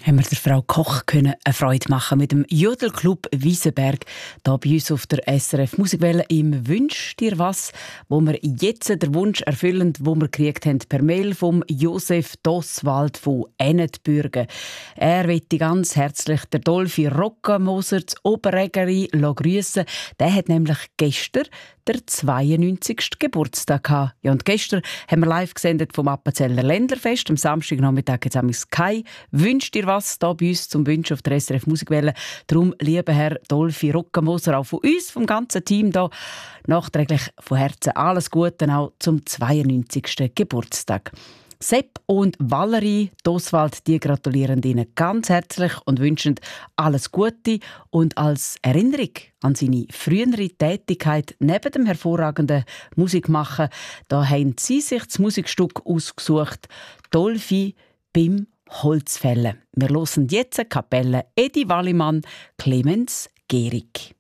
haben wir der Frau Koch eine Freude machen mit dem Jodelclub Wiesenberg hier bei uns auf der SRF Musikwelle im «Wünsch dir was», wo wir jetzt den Wunsch erfüllen, den wir gekriegt haben per Mail vom Josef Doswald von Ennetbürgen. Er möchte ganz herzlich der Dolphy Rockenmoser zu Oberägeri grüssen. Der hat nämlich gestern der 92. Geburtstag gehabt. Ja, und gestern haben wir live gesendet vom Appenzeller Ländlerfest. Am Samstagnachmittag hat es Kai «Wünsch dir was» hier bei uns zum Wünschen auf der SRF Musikwelle. Darum, lieber Herr Dolphy Rockenmoser, auch von uns, vom ganzen Team hier, nachträglich von Herzen alles Gute auch zum 92. Geburtstag. Sepp und Valerie Doswald, die gratulieren Ihnen ganz herzlich und wünschen alles Gute. Und als Erinnerung an seine frühere Tätigkeit neben dem hervorragenden Musikmachen, da haben Sie sich das Musikstück ausgesucht, «Dolphy beim Holzfällen». Wir hören jetzt eine Kapelle Edi Wallimann, Clemens Gehrig.